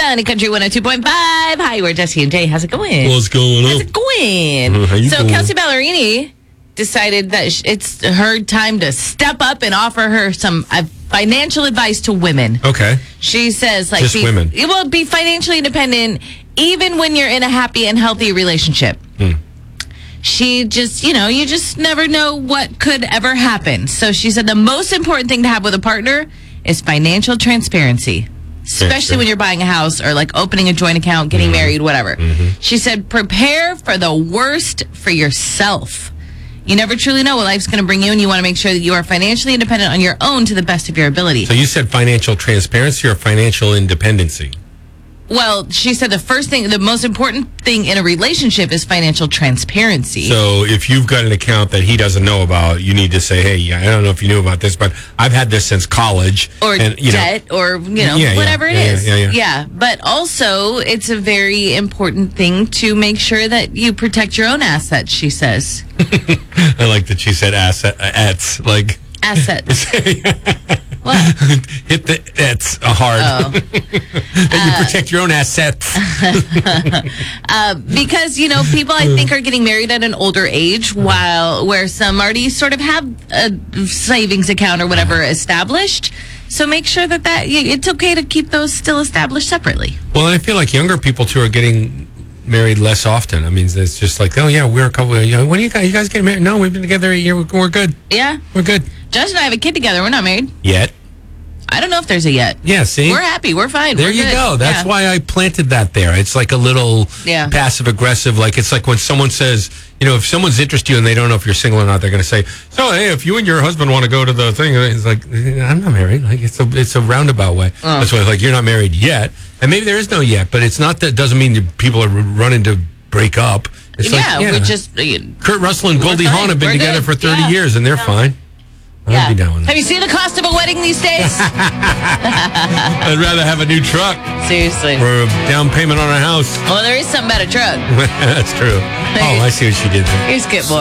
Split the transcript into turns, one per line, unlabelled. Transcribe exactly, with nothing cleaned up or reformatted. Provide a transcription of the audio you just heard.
on Country one oh two point five. Hi, we're Jesse and Jay. How's it going?
What's going on?
How's it going?
Uh, how you
so
doing?
Kelsey Ballerini decided that sh- it's her time to step up and offer her some uh, financial advice to women.
Okay.
She says, like,
Just
be,
women.
It will be financially independent even when you're in a happy and healthy relationship.
Hmm.
She just, you know, you just never know what could ever happen. So she said the most important thing to have with a partner is financial transparency, especially
sure.
when you're buying a house or like opening a joint account, getting
Mm-hmm.
married, whatever.
Mm-hmm.
She said, prepare for the worst for yourself. You never truly know what life's going to bring you, and you want to make sure that you are financially independent on your own to the best of your ability.
So you said financial transparency or financial independency?
Well, she said the first thing, the most important thing in a relationship is financial transparency.
So if you've got an account that he doesn't know about, you need to say, hey, yeah, I don't know if you knew about this, but I've had this since college.
Or
and, you
debt,
know,
or, you know,
Yeah, yeah,
whatever
yeah,
it is.
yeah, yeah, yeah.
But also, it's a very important thing to make sure that you protect your own assets, she says.
I like that she said asset, uh, ats, like.
Assets. What?
Hit the ats hard.
Oh.
And you protect your own assets.
uh, because, you know, people I think are getting married at an older age, while where some already sort of have a savings account or whatever established. So make sure that, that it's okay to keep those still established separately.
Well, and I feel like younger people, too, are getting married less often. I mean, it's just like, oh, yeah, we're a couple of, you know, when are you guys, you guys getting married? No, we've been together a year. We're, we're good.
Yeah.
We're good.
Josh and I have a kid together. We're not married.
Yet.
I don't know if there's a yet.
Yeah, see?
We're happy. We're fine.
There
We're
you
good.
go. That's
Yeah.
why I planted that there. It's like a little
Yeah.
passive aggressive. Like it's like when someone says, you know, if someone's interested in you and they don't know if you're single or not, they're going to say, so hey, if you and your husband want to go to the thing, it's like, I'm not married. Like it's a it's a roundabout way.
Oh.
That's why like you're not married yet, and maybe there is no yet, but it's not that doesn't mean that people are running to break up. It's
Yeah,
like,
we're just. Uh,
Kurt Russell and
We're
Goldie
fine.
Hawn have been
We're
together
good.
for thirty
Yeah.
years, and they're
Yeah.
fine. I'd
yeah.
be down with
Have
it.
you seen the cost of a wedding these days?
I'd rather have a new truck
Seriously.
or a down payment on a house.
Well, there is something about a truck.
That's true. Oh, I see what she did there.
Here's Skip Boy.